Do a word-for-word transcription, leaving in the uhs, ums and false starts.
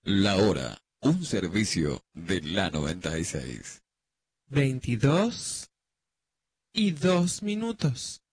La hora, un servicio de la noventa y seis. Veintidós y dos minutos.